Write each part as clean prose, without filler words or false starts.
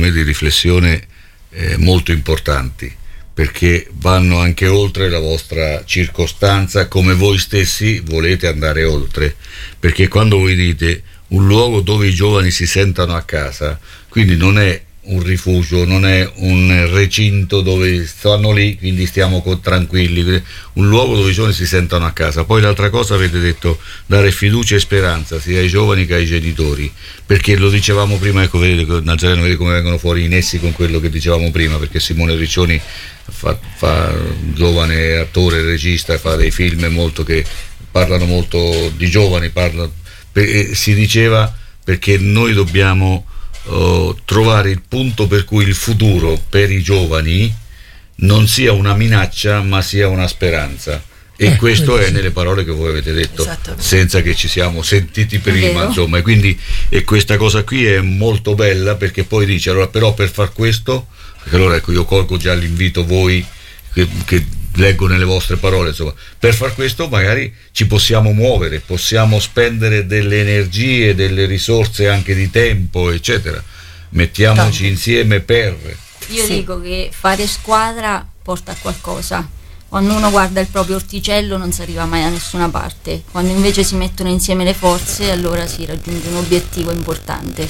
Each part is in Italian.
me di riflessione molto importanti, perché vanno anche oltre la vostra circostanza, come voi stessi volete andare oltre, perché quando voi dite un luogo dove i giovani si sentano a casa, quindi non è un rifugio, non è un recinto dove stanno lì, quindi stiamo tranquilli, un luogo dove i giovani si sentano a casa. Poi l'altra cosa avete detto, dare fiducia e speranza sia ai giovani che ai genitori, perché lo dicevamo prima, ecco, vedete Nazareno, vedi come vengono fuori i nessi con quello che dicevamo prima, perché Simone Riccioni fa giovane attore, regista, fa dei film molto che parlano molto di giovani, si diceva, perché noi dobbiamo trovare il punto per cui il futuro per i giovani non sia una minaccia ma sia una speranza, e questo è nelle parole che voi avete detto senza che ci siamo sentiti prima, insomma, e quindi questa cosa qui è molto bella, perché poi dice allora però per far questo, perché allora ecco io colgo già l'invito voi che leggo nelle vostre parole, insomma, per far questo magari ci possiamo muovere, possiamo spendere delle energie, delle risorse anche di tempo, eccetera, mettiamoci insieme io dico che fare squadra porta a qualcosa. Quando uno guarda il proprio orticello non si arriva mai a nessuna parte, quando invece si mettono insieme le forze allora si raggiunge un obiettivo importante.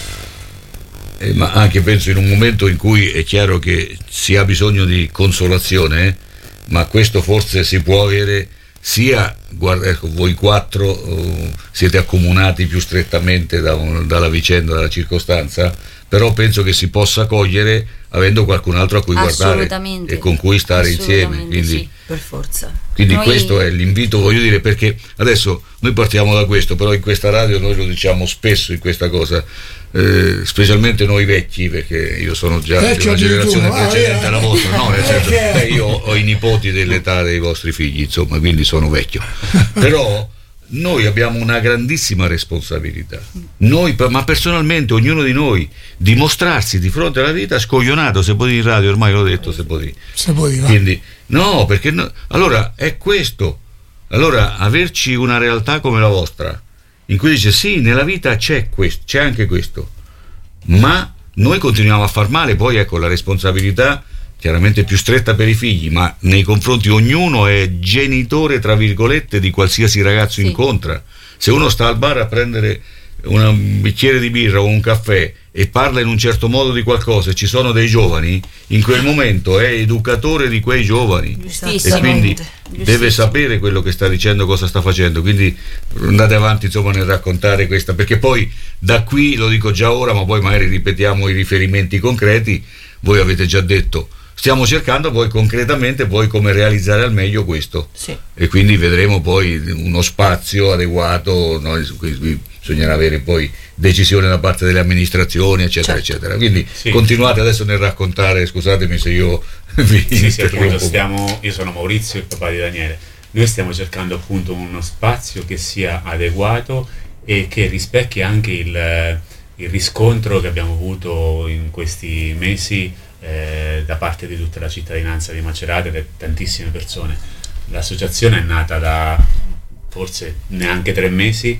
Ma anche penso in un momento in cui è chiaro che si ha bisogno di consolazione, ma questo forse si può avere sia, ecco, voi quattro siete accomunati più strettamente dalla vicenda, dalla circostanza, però penso che si possa cogliere avendo qualcun altro a cui guardare e con cui stare insieme, quindi sì, per forza. Quindi questo è l'invito, voglio dire, perché adesso noi partiamo da questo, però in questa radio noi lo diciamo spesso in questa cosa, specialmente noi vecchi, perché io sono già di una generazione precedente alla vostra, no, nel senso, io ho i nipoti dell'età dei vostri figli, insomma, quindi sono vecchio, però noi abbiamo una grandissima responsabilità, noi, ma personalmente ognuno di noi, di mostrarsi di fronte alla vita scoglionato, se può dire in radio, ormai l'ho detto, se può dire, quindi no, perché allora è questo, allora averci una realtà come la vostra in cui dice sì, nella vita c'è questo, c'è anche questo, ma noi continuiamo a far male, poi ecco la responsabilità chiaramente più stretta per i figli, ma nei confronti ognuno è genitore tra virgolette di qualsiasi ragazzo incontra. Se uno sta al bar a prendere un bicchiere di birra o un caffè e parla in un certo modo di qualcosa e ci sono dei giovani, in quel momento è educatore di quei giovani e quindi deve sapere quello che sta dicendo, cosa sta facendo, quindi andate avanti insomma nel raccontare questa, perché poi da qui, lo dico già ora, ma poi magari ripetiamo i riferimenti concreti, voi avete già detto stiamo cercando poi concretamente poi come realizzare al meglio questo, e quindi vedremo poi uno spazio adeguato, no? Bisognerà avere poi decisione da parte delle amministrazioni, eccetera, eccetera. Quindi continuate adesso nel raccontare, scusatemi se io vi appunto io sono Maurizio, il papà di Daniele. Noi stiamo cercando appunto uno spazio che sia adeguato e che rispecchi anche il riscontro che abbiamo avuto in questi mesi da parte di tutta la cittadinanza di Macerata e da tantissime persone. L'associazione è nata da forse neanche 3 mesi,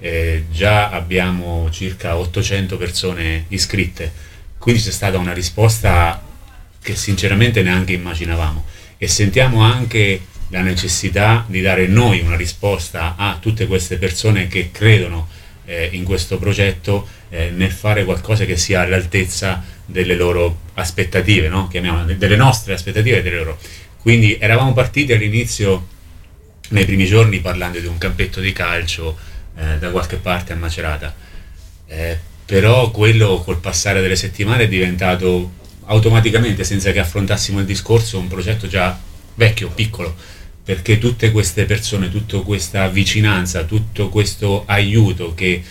già abbiamo circa 800 persone iscritte, quindi c'è stata una risposta che sinceramente neanche immaginavamo, e sentiamo anche la necessità di dare noi una risposta a tutte queste persone che credono in questo progetto, nel fare qualcosa che sia all'altezza delle loro aspettative, no? Chiamiamole, delle nostre aspettative e delle loro. Quindi eravamo partiti all'inizio, nei primi giorni, parlando di un campetto di calcio da qualche parte a Macerata, però quello col passare delle settimane è diventato automaticamente, senza che affrontassimo il discorso, un progetto già vecchio, piccolo, perché tutte queste persone, tutta questa vicinanza, tutto questo aiuto che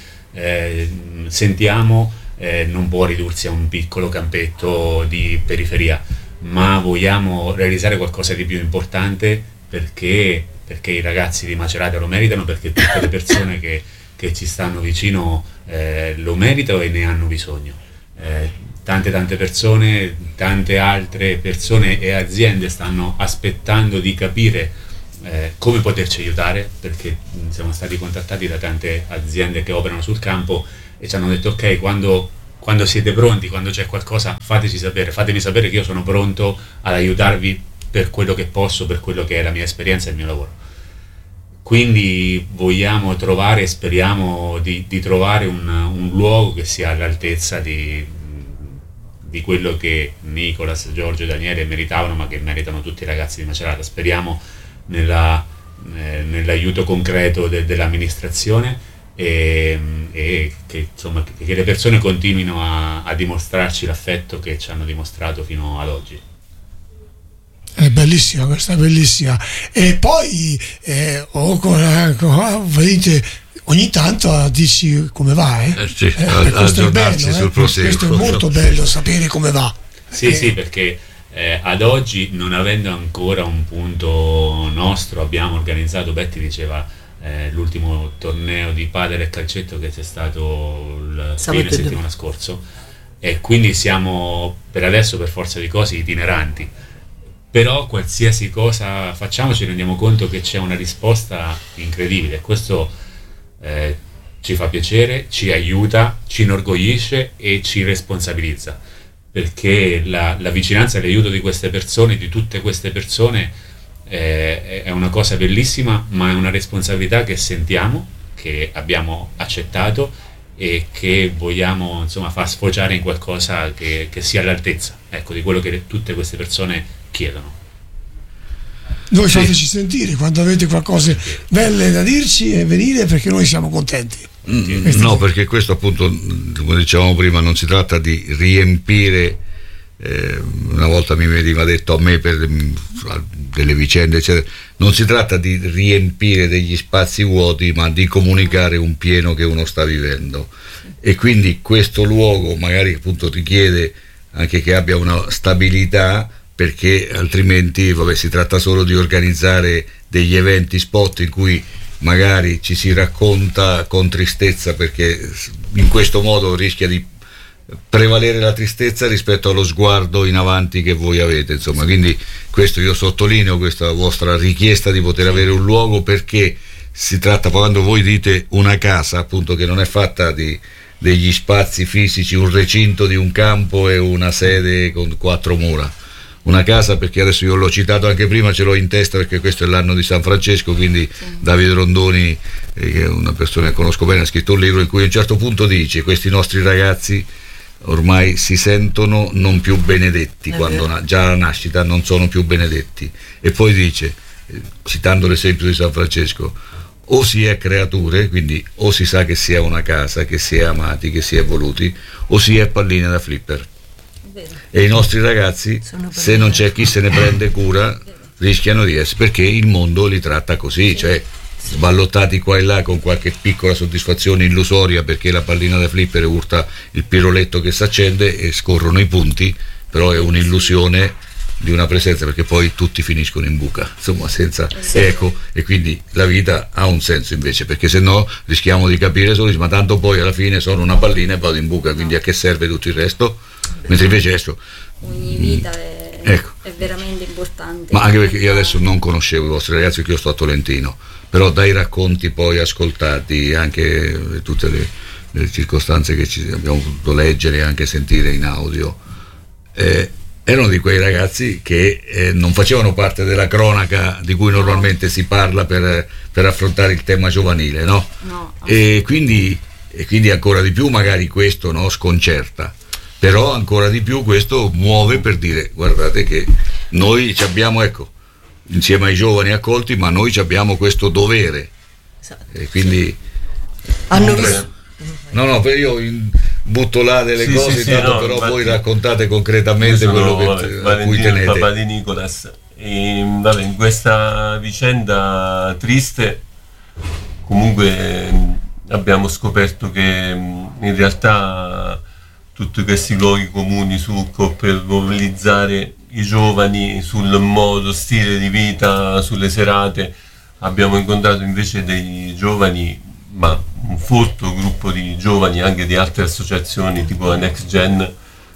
sentiamo non può ridursi a un piccolo campetto di periferia, ma vogliamo realizzare qualcosa di più importante, perché i ragazzi di Macerata lo meritano, perché tutte le persone che ci stanno vicino lo meritano e ne hanno bisogno. Tante persone, tante altre persone e aziende stanno aspettando di capire come poterci aiutare, perché siamo stati contattati da tante aziende che operano sul campo e ci hanno detto ok, quando quando siete pronti, quando c'è qualcosa, fatemi sapere che io sono pronto ad aiutarvi per quello che posso, per quello che è la mia esperienza e il mio lavoro. Quindi vogliamo trovare, speriamo di trovare un luogo che sia all'altezza di quello che Nicolas, Giorgio e Daniele meritavano, ma che meritano tutti i ragazzi di Macerata. Speriamo nell'aiuto concreto dell'amministrazione e che, insomma, che le persone continuino a dimostrarci l'affetto che ci hanno dimostrato fino ad oggi. È bellissima, questa è bellissima. E poi vedete, ogni tanto dici come va, sì, questo è bello, sul proseguo. Questo è molto bello, sapere come va. Sì, perché ad oggi, non avendo ancora un punto nostro, abbiamo organizzato, Betty diceva, l'ultimo torneo di padel e calcetto che c'è stato il fine settimana scorso, e quindi siamo per adesso, per forza di cose, itineranti. Però qualsiasi cosa facciamo ci rendiamo conto che c'è una risposta incredibile. Questo ci fa piacere, ci aiuta, ci inorgoglisce e ci responsabilizza, perché la vicinanza e l'aiuto di queste persone, di tutte queste persone, è una cosa bellissima, ma è una responsabilità che sentiamo, che abbiamo accettato e che vogliamo, insomma, far sfociare in qualcosa che sia all'altezza, ecco, di quello che tutte queste persone chiedono. Voi fateci sentire quando avete qualcosa belle da dirci e venire, perché noi siamo contenti. No, perché questo, appunto, come dicevamo prima, non si tratta di riempire. Una volta mi veniva detto a me per delle vicende eccetera, non si tratta di riempire degli spazi vuoti, ma di comunicare un pieno che uno sta vivendo, e quindi questo luogo magari, appunto, richiede anche che abbia una stabilità, perché altrimenti si tratta solo di organizzare degli eventi spot in cui magari ci si racconta con tristezza, perché in questo modo rischia di prevalere la tristezza rispetto allo sguardo in avanti che voi avete, insomma. Quindi questo io sottolineo, questa vostra richiesta di poter avere un luogo, perché si tratta, quando voi dite una casa, appunto, che non è fatta degli spazi fisici, un recinto di un campo e una sede con 4 mura. Una casa, perché adesso io l'ho citato anche prima, ce l'ho in testa perché questo è l'anno di San Francesco, quindi Davide Rondoni, che è una persona che conosco bene, ha scritto un libro in cui a un certo punto dice: questi nostri ragazzi ormai si sentono non più benedetti, quando già alla nascita non sono più benedetti. E poi dice, citando l'esempio di San Francesco, o si è creature, quindi o si sa che si è una casa, che si è amati, che si è voluti, o si è palline da flipper. E i nostri ragazzi, se non c'è chi se ne prende cura, rischiano di essere, perché il mondo li tratta così, cioè sballottati qua e là con qualche piccola soddisfazione illusoria, perché la pallina da flipper urta il piroletto che si accende e scorrono i punti, però è un'illusione di una presenza, perché poi tutti finiscono in buca, insomma, senza eco, e quindi la vita ha un senso invece, perché se no rischiamo di capire solo, ma tanto poi alla fine sono una pallina e vado in buca, quindi a che serve tutto il resto? Mentre invece adesso ogni vita è veramente importante. Ma anche perché io adesso non conoscevo i vostri ragazzi, perché io sto a Tolentino, però dai racconti poi ascoltati, anche tutte le circostanze che ci abbiamo potuto leggere e anche sentire in audio, erano di quei ragazzi che non facevano parte della cronaca di cui normalmente si parla per affrontare il tema giovanile, no? E quindi ancora di più magari questo, no, sconcerta, però ancora di più questo muove, per dire: guardate che noi ci abbiamo, ecco, insieme ai giovani accolti, ma noi ci abbiamo questo dovere, e quindi hanno visto. No, io butto là delle cose, tanto, però voi raccontate concretamente quello a cui tenete. Il papà di Nicolas, in questa vicenda triste comunque abbiamo scoperto che in realtà tutti questi luoghi comuni per mobilizzare i giovani sul modo, stile di vita, sulle serate, abbiamo incontrato invece dei giovani, ma un folto gruppo di giovani anche di altre associazioni tipo la Next Gen,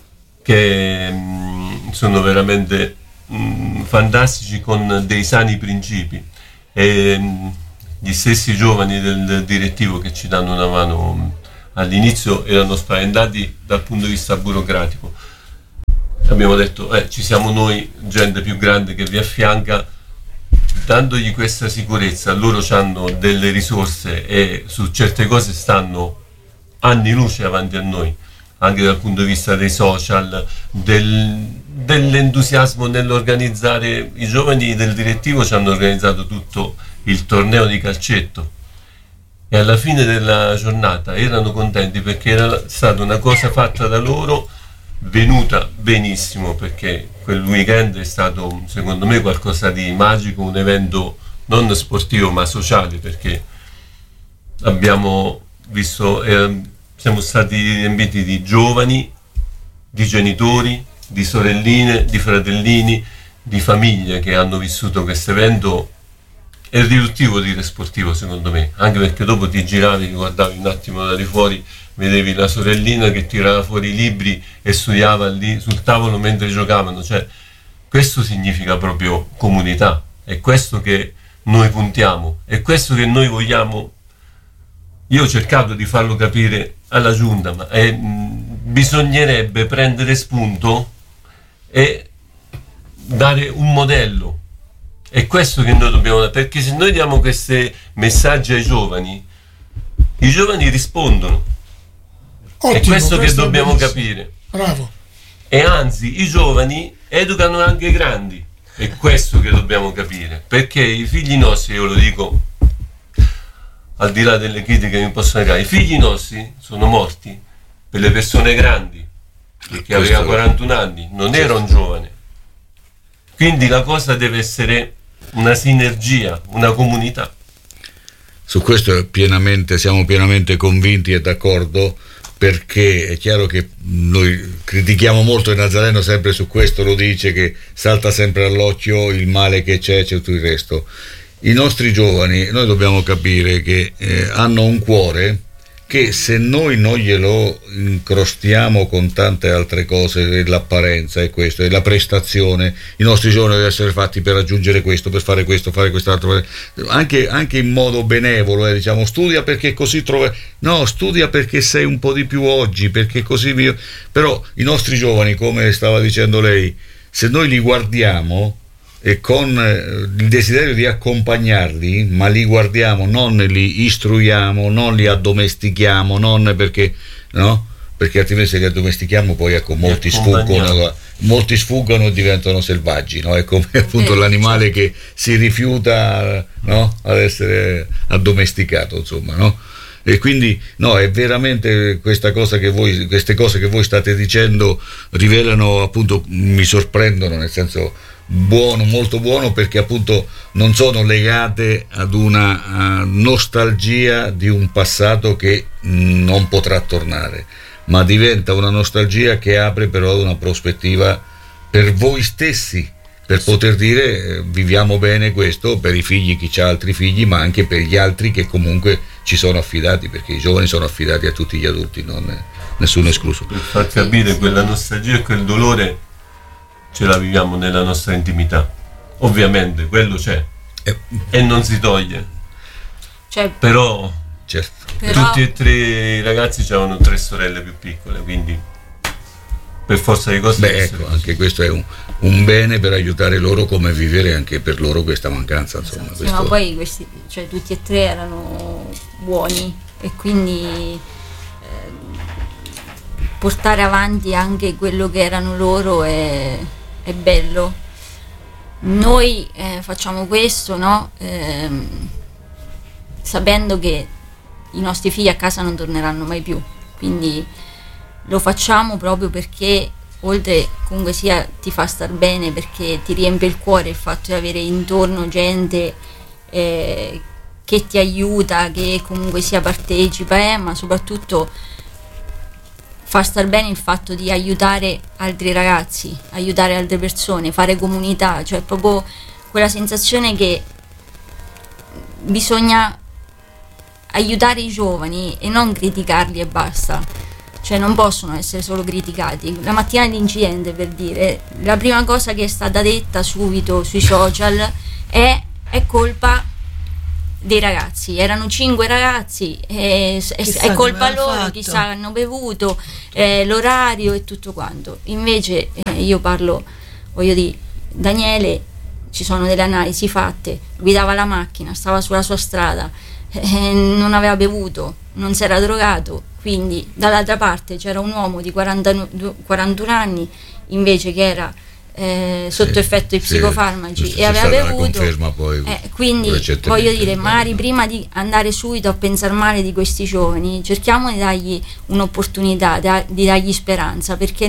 che sono veramente fantastici, con dei sani principi, e gli stessi giovani del direttivo che ci danno una mano all'inizio erano spaventati dal punto di vista burocratico. Abbiamo detto ci siamo noi, gente più grande che vi affianca, dandogli questa sicurezza. Loro hanno delle risorse e su certe cose stanno anni luce avanti a noi, anche dal punto di vista dei social, dell'entusiasmo nell'organizzare. I giovani del direttivo ci hanno organizzato tutto il torneo di calcetto e alla fine della giornata erano contenti perché era stata una cosa fatta da loro, venuta benissimo, perché quel weekend è stato secondo me qualcosa di magico, un evento non sportivo ma sociale, perché abbiamo visto, siamo stati riempiti di giovani, di genitori, di sorelline, di fratellini, di famiglie che hanno vissuto questo evento. È riduttivo dire sportivo secondo me, anche perché dopo ti giravi, guardavi un attimo da di fuori, vedevi la sorellina che tirava fuori i libri e studiava lì sul tavolo mentre giocavano. Cioè, questo significa proprio comunità, è questo che noi puntiamo, è questo che noi vogliamo. Io ho cercato di farlo capire alla giunta, ma bisognerebbe prendere spunto e dare un modello. È questo che noi dobbiamo dare, perché se noi diamo questi messaggi ai giovani, i giovani rispondono. Ottimo, è questo che dobbiamo capire. Bravo. E anzi, i giovani educano anche i grandi. È questo che dobbiamo capire, perché i figli nostri, io lo dico, al di là delle critiche che mi possono arrivare, i figli nostri sono morti per le persone grandi, perché aveva 41 anni, non era un giovane. Quindi la cosa deve essere una sinergia, una comunità. Su questo siamo pienamente convinti e d'accordo, perché è chiaro che noi critichiamo molto il Nazareno, sempre su questo lo dice, che salta sempre all'occhio il male che c'è tutto il resto. I nostri giovani, noi dobbiamo capire che hanno un cuore che se noi non glielo incrostiamo con tante altre cose, l'apparenza e questo, e la prestazione, i nostri giorni devono essere fatti per raggiungere questo, per fare questo, fare quest'altro, anche in modo benevolo, diciamo, studia perché così studia perché sei un po' di più oggi, perché così però i nostri giovani, come stava dicendo lei, se noi li guardiamo e con il desiderio di accompagnarli, ma li guardiamo, non li istruiamo, non li addomestichiamo, non perché altrimenti se li addomestichiamo poi molti sfuggono e diventano selvaggi, no? È come appunto l'animale che si rifiuta, no? Ad essere addomesticato, insomma, no? E quindi è veramente queste cose che voi state dicendo rivelano, appunto, mi sorprendono, nel senso buono, molto buono, perché appunto non sono legate ad una nostalgia di un passato che non potrà tornare, ma diventa una nostalgia che apre però ad una prospettiva per voi stessi, per poter dire viviamo bene questo per i figli, chi ha altri figli, ma anche per gli altri che comunque ci sono affidati, perché i giovani sono affidati a tutti gli adulti, nessuno escluso. Per far capire quella nostalgia e quel dolore ce la viviamo nella nostra intimità, ovviamente quello c'è e non si toglie, però tutti e tre i ragazzi avevano 3 sorelle più piccole, quindi per forza di cose anche questo è un bene per aiutare loro come vivere anche per loro questa mancanza, insomma. Sì, ma poi tutti e 3 erano buoni e quindi portare avanti anche quello che erano loro è bello. Noi facciamo questo, no? Sapendo che i nostri figli a casa non torneranno mai più, quindi lo facciamo proprio perché oltre comunque sia ti fa star bene, perché ti riempie il cuore il fatto di avere intorno gente che ti aiuta, che comunque sia partecipa, ma soprattutto fa star bene il fatto di aiutare altri ragazzi, aiutare altre persone, fare comunità, cioè proprio quella sensazione che bisogna aiutare i giovani e non criticarli e basta, cioè non possono essere solo criticati. La mattina dell'incidente, per dire, la prima cosa che è stata detta subito sui social è colpa dei ragazzi, erano 5 ragazzi, è colpa loro, chissà che hanno bevuto, l'orario e tutto quanto. Invece io parlo, voglio dire, Daniele, ci sono delle analisi fatte, guidava la macchina, stava sulla sua strada, non aveva bevuto, non si era drogato, quindi dall'altra parte c'era un uomo di 41 anni invece che era sotto effetto di psicofarmaci e aveva bevuto, poi, quindi voglio dire, magari prima di andare subito a pensare male di questi giovani cerchiamo di dargli un'opportunità, di dargli speranza, perché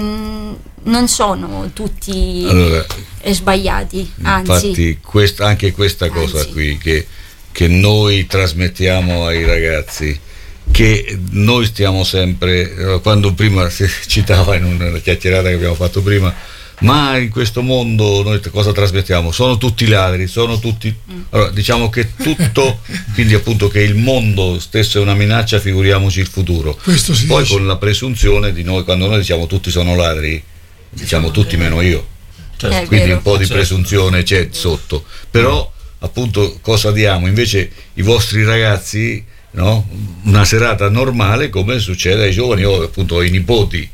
non sono tutti sbagliati, anzi infatti anche questa cosa qui che noi trasmettiamo ai ragazzi, che noi stiamo sempre, quando prima si citava in una chiacchierata che abbiamo fatto prima, ma in questo mondo noi cosa trasmettiamo? Sono tutti ladri, sono tutti... Allora, diciamo che tutto, quindi appunto che il mondo stesso è una minaccia, figuriamoci il futuro. Poi dice, con la presunzione di noi, quando noi diciamo tutti sono ladri, diciamo tutti meno io. Quindi un po' di presunzione c'è sotto. Però appunto cosa diamo? Invece i vostri ragazzi, no? Una serata normale come succede ai giovani, o appunto ai nipoti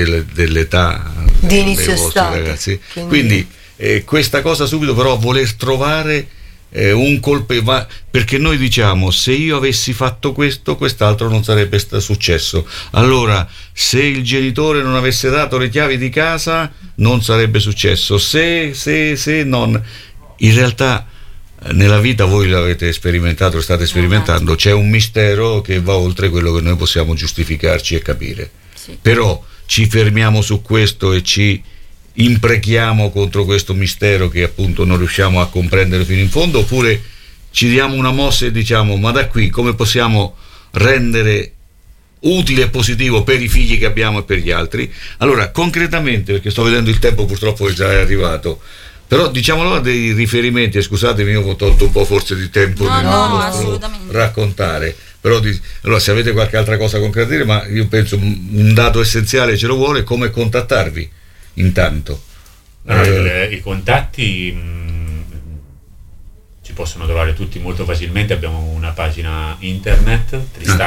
dell'età di inizio dei vostri ragazzi, quindi questa cosa subito, però voler trovare un colpevole, perché noi diciamo se io avessi fatto questo, quest'altro non sarebbe successo, allora se il genitore non avesse dato le chiavi di casa non sarebbe successo, se non, in realtà nella vita voi l'avete sperimentato, lo state sperimentando, c'è un mistero che va oltre quello che noi possiamo giustificarci e capire, però ci fermiamo su questo e ci imprechiamo contro questo mistero che appunto non riusciamo a comprendere fino in fondo, oppure ci diamo una mossa e diciamo ma da qui come possiamo rendere utile e positivo per i figli che abbiamo e per gli altri. Allora concretamente, perché sto vedendo il tempo purtroppo che già è arrivato, però diciamolo dei riferimenti, scusatemi, io ho tolto un po' forse di tempo nel nostro raccontare, però allora se avete qualche altra cosa concreta da dire, ma io penso un dato essenziale ce lo vuole, come contattarvi intanto. I contatti ci possono trovare tutti molto facilmente, abbiamo una pagina internet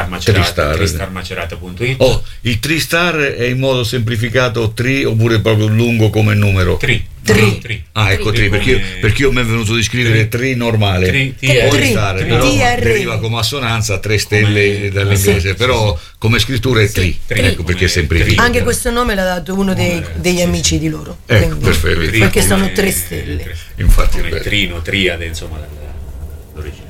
tristarmacerata.it. Il Tristar è in modo semplificato tri oppure proprio lungo come numero? Tri. Ecco, tri, perché io mi è venuto di scrivere tri normale, però deriva come assonanza a 3 stelle dall'inglese, però come scrittura è tri, ecco perché semplifica. Anche questo nome l'ha dato uno degli amici di loro, perfetto, perché sono 3 stelle. Infatti come trino, triade, insomma l'origine.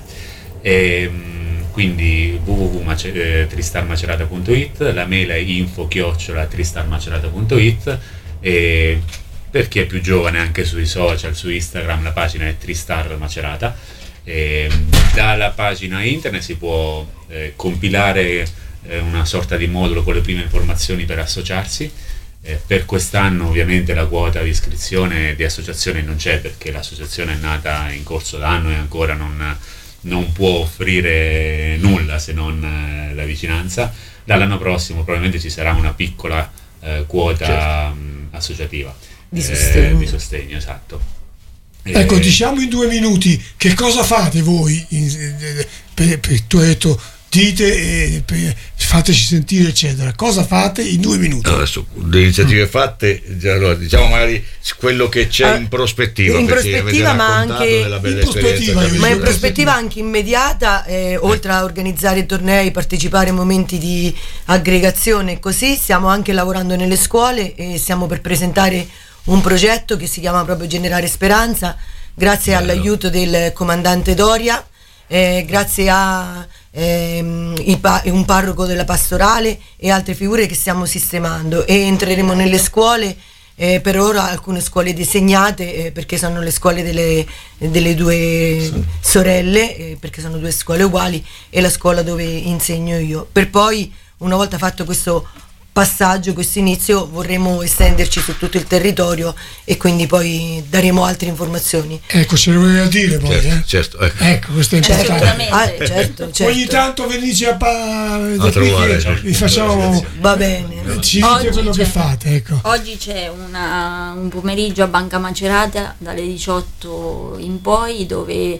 Quindi www.tristarmacerata.it, la mail è info@tristarmacerata.it, e per chi è più giovane anche sui social, su Instagram la pagina è Tristar Macerata. Dalla pagina internet si può compilare una sorta di modulo con le prime informazioni per associarsi. Per quest'anno ovviamente la quota di iscrizione di associazione non c'è, perché l'associazione è nata in corso d'anno e ancora non può offrire nulla se non la vicinanza. Dall'anno prossimo probabilmente ci sarà una piccola quota associativa di sostegno, esatto. Ecco, diciamo in 2 minuti che cosa fate voi, tu hai detto dite, fateci sentire eccetera, cosa fate in 2 minuti? Adesso le iniziative fatte, allora, diciamo magari quello che c'è in prospettiva, ma anche in prospettiva anche immediata, oltre a organizzare tornei, partecipare a momenti di aggregazione e così, stiamo anche lavorando nelle scuole e stiamo per presentare un progetto che si chiama proprio Generare Speranza, grazie all'aiuto del comandante Doria, grazie a un parroco della pastorale e altre figure che stiamo sistemando, e entreremo nelle scuole, per ora alcune scuole disegnate, perché sono le scuole delle 2 sorelle, perché sono 2 scuole uguali, e la scuola dove insegno io, per poi, una volta fatto questo passaggio, questo inizio, vorremmo estenderci su tutto il territorio e quindi poi daremo altre informazioni. Ecco, ce lo voleva dire poi, certo. Ecco, questo è importante. Certo. Ogni tanto veniteci a trovare, vi facciamo, va bene, ci dite quello che fate, ecco. Oggi c'è un pomeriggio a Banca Macerata dalle 18 in poi, dove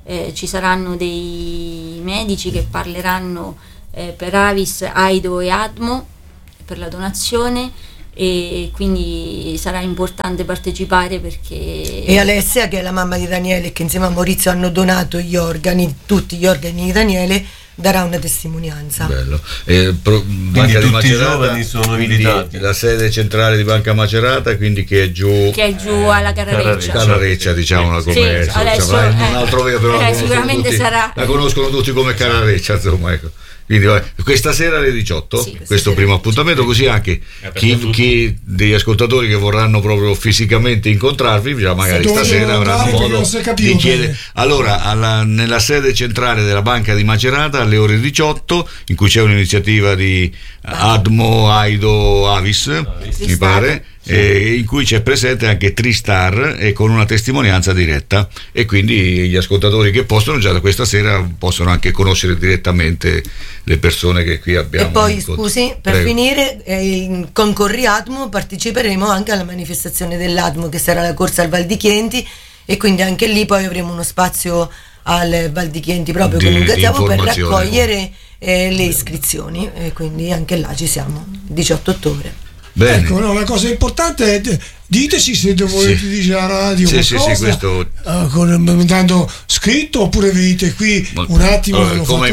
ci saranno dei medici che parleranno per Avis, Aido e Admo per la donazione, e quindi sarà importante partecipare perché... E Alessia, che è la mamma di Daniele, che insieme a Maurizio hanno donato gli organi, tutti gli organi di Daniele, darà una testimonianza. Bello. Banca di Macerata, i giovani sono invitati. La sede centrale di Banca Macerata, quindi che è giù alla Carrareccia, diciamola come adesso, un altro vero, però sicuramente tutti, sarà, la conoscono tutti come Carrareccia, insomma, ecco. Quindi questa sera alle 18, sì, questo primo appuntamento, così anche chi degli ascoltatori che vorranno proprio fisicamente incontrarvi, già magari stasera avranno modo di chiedere. Allora, nella sede centrale della Banca di Macerata alle ore 18, in cui c'è un'iniziativa di Admo, Aido, Avis, mi pare, in cui c'è presente anche Tristar e con una testimonianza diretta, e quindi gli ascoltatori che possono già da questa sera possono anche conoscere direttamente le persone che qui abbiamo. E poi scusi, per finire, con Corri Admo parteciperemo anche alla manifestazione dell'Admo, che sarà la corsa al Val di Chienti, e quindi anche lì poi avremo uno spazio al Val di Chienti proprio con un gazebo per raccogliere le iscrizioni, e quindi anche là ci siamo il 18 ottobre. Bene. Ecco, no, la cosa importante è diteci se volete dire alla radio questo mandando scritto, oppure venite qui un attimo come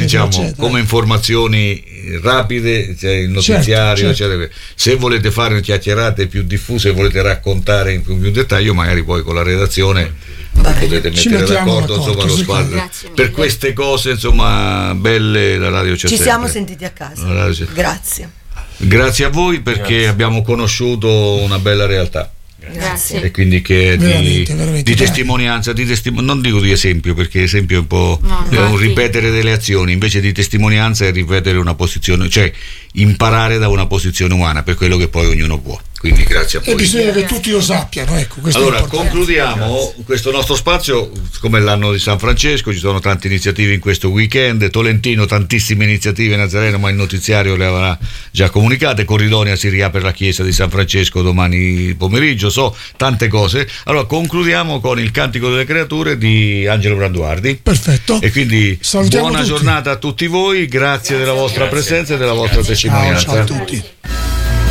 informazioni rapide, c'è il notiziario, certo. Se volete fare una chiacchierate più diffuse, volete raccontare in più dettaglio, magari poi con la redazione potete mettere d'accordo insomma, lo squadro per queste cose, insomma, belle. La radio ci siamo sentiti a casa, grazie a voi, perché abbiamo conosciuto una bella realtà. Grazie. E quindi che di testimonianza, non dico di esempio, perché esempio è un po' un ripetere delle azioni, invece di testimonianza è ripetere una posizione, cioè imparare da una posizione umana per quello che poi ognuno può. Quindi grazie a voi. E bisogna che tutti lo sappiano, ecco, allora concludiamo questo nostro spazio. Come l'anno di San Francesco, ci sono tante iniziative in questo weekend. Tolentino tantissime iniziative, Nazareno ma il notiziario le avrà già comunicate. Corridonia si riapre la chiesa di San Francesco domani pomeriggio, tante cose. Allora concludiamo con il Cantico delle Creature di Angelo Branduardi. Perfetto. E quindi salutiamo buona tutti. Giornata a tutti voi, grazie della vostra presenza e della vostra testimonianza. Ciao a tutti.